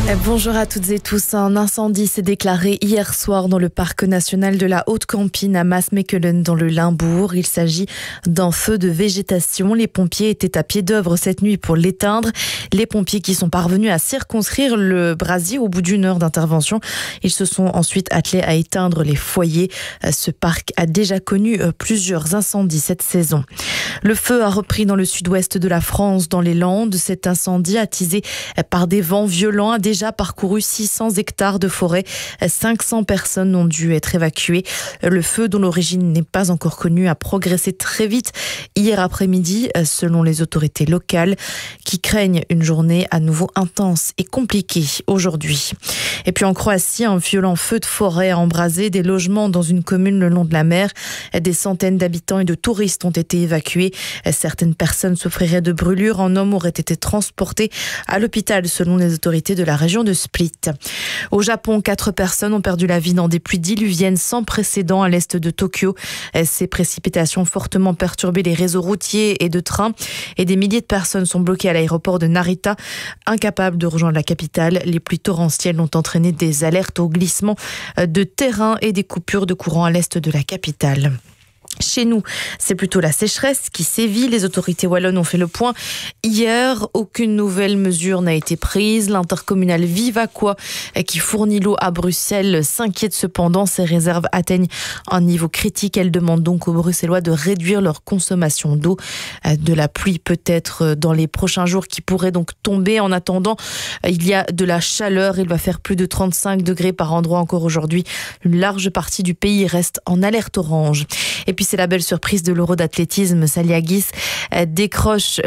Bonjour à toutes et tous. Un incendie s'est déclaré hier soir dans le parc national de la Haute-Campine à Maasmechelen dans le Limbourg. Il s'agit d'un feu de végétation. Les pompiers étaient à pied d'œuvre cette nuit pour l'éteindre. Les pompiers qui sont parvenus à circonscrire le brasier au bout d'une heure d'intervention. Ils se sont ensuite attelés à éteindre les foyers. Ce parc a déjà connu plusieurs incendies cette saison. Le feu a repris dans le sud-ouest de la France, dans les Landes. Cet incendie attisé par des vents violents a déjà parcouru 600 hectares de forêt. 500 personnes ont dû être évacuées. Le feu, dont l'origine n'est pas encore connue, a progressé très vite hier après-midi, selon les autorités locales, qui craignent une journée à nouveau intense et compliquée aujourd'hui. Et puis en Croatie, un violent feu de forêt a embrasé des logements dans une commune le long de la mer. Des centaines d'habitants et de touristes ont été évacués. Certaines personnes souffriraient de brûlures. Un homme aurait été transporté à l'hôpital selon les autorités de la région de Split. Au Japon, 4 personnes ont perdu la vie dans des pluies diluviennes sans précédent à l'est de Tokyo. Ces précipitations ont fortement perturbé les réseaux routiers et de trains et des milliers de personnes sont bloquées à l'aéroport de Narita, incapables de rejoindre la capitale. Les pluies torrentielles ont entraîné des alertes au glissement de terrain et des coupures de courant à l'est de la capitale. Chez nous, c'est plutôt la sécheresse qui sévit. Les autorités wallonnes ont fait le point hier. Aucune nouvelle mesure n'a été prise. L'intercommunale Vivaquois, qui fournit l'eau à Bruxelles, s'inquiète cependant. Ses réserves atteignent un niveau critique. Elle demande donc aux Bruxellois de réduire leur consommation d'eau. De la pluie peut-être dans les prochains jours qui pourrait donc tomber. En attendant, il y a de la chaleur. Il va faire plus de 35 degrés par endroit encore aujourd'hui. Une large partie du pays reste en alerte orange. Et puis c'est la belle surprise de l'Euro d'athlétisme. Saliagis décroche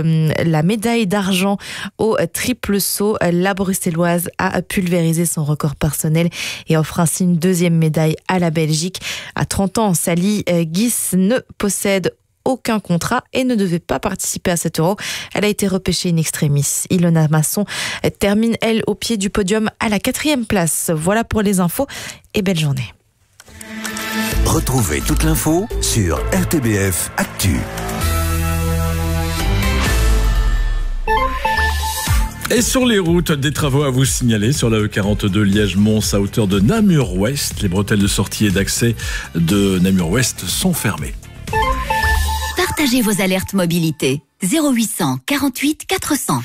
la médaille d'argent au triple saut. La bruxelloise a pulvérisé son record personnel et offre ainsi une deuxième médaille à la Belgique. À 30 ans, Saliagis ne possède aucun contrat et ne devait pas participer à cet Euro. Elle a été repêchée in extremis. Ilona Masson termine, elle, au pied du podium à la 4e place. Voilà pour les infos et belle journée. Retrouvez toute l'info sur RTBF Actu. Et sur les routes, des travaux à vous signaler sur la E42 Liège-Mons à hauteur de Namur-Ouest. Les bretelles de sortie et d'accès de Namur-Ouest sont fermées. Partagez vos alertes mobilité. 0800 48 400.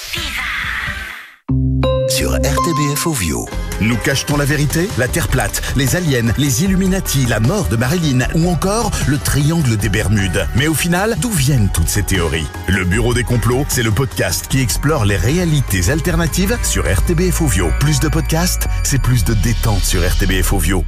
Sur RTBF Ovio. Nous cachetons la vérité, la Terre plate, les aliens, les Illuminati, la mort de Marilyn ou encore le triangle des Bermudes. Mais au final, d'où viennent toutes ces théories ? Le Bureau des complots, c'est le podcast qui explore les réalités alternatives sur RTBF Ovio. Plus de podcasts, c'est plus de détente sur RTBF Ovio.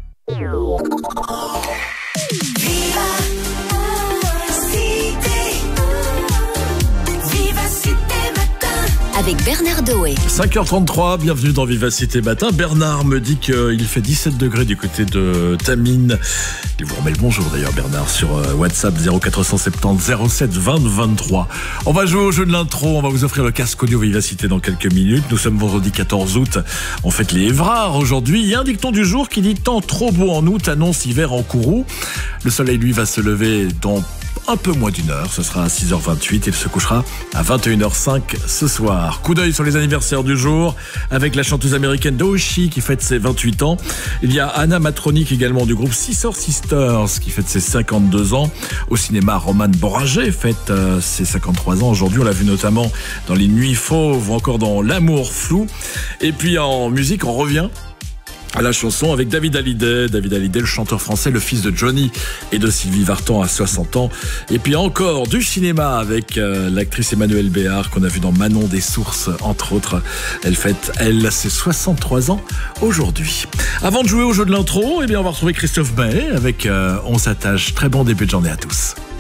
Avec Bernard Doé. 5h33, bienvenue dans Vivacité Matin. Bernard me dit qu'il fait 17 degrés du côté de Tamine. Il vous remet le bonjour d'ailleurs Bernard sur WhatsApp 0470 07 20 23. On va jouer au jeu de l'intro, on va vous offrir le casque audio Vivacité dans quelques minutes. Nous sommes vendredi 14 août, on fête les Évrards aujourd'hui. Il y a un dicton du jour qui dit « Temps trop beau en août annonce hiver en courroux ». Le soleil lui va se lever dans un peu moins d'une heure, ce sera à 6h28 et il se couchera à 21h05 ce soir. Coup d'œil sur les anniversaires du jour avec la chanteuse américaine Doechii qui fête ses 28 ans. Il y a Anna Matronic également du groupe Scissor Sisters qui fête ses 52 ans. Au cinéma, Roman Boringer fête ses 53 ans aujourd'hui. On l'a vu notamment dans Les Nuits Fauves ou encore dans L'amour flou. Et puis en musique, on revient à la chanson avec David Hallyday. David Hallyday, le chanteur français, le fils de Johnny et de Sylvie Vartan à 60 ans. Et puis encore du cinéma avec l'actrice Emmanuelle Béard qu'on a vu dans Manon des Sources, entre autres. Elle fête, ses 63 ans aujourd'hui. Avant de jouer au jeu de l'intro, eh bien, on va retrouver Christophe Maé avec On s'attache. Très bon début de journée à tous.